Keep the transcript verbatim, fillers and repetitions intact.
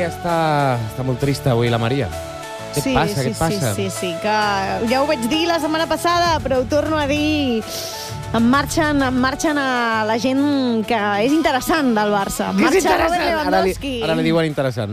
està, està molt trista avui, la Maria. Què sí, et passa, sí, què et passa? Sí, sí, sí, que ja ho vaig dir la setmana passada, però ho torno a dir... Em marxen, em marxen a la gent que és interessant del Barça. Que és Marxa interessant? Robert Ara li, Lewandowski. ara li diuen interessant.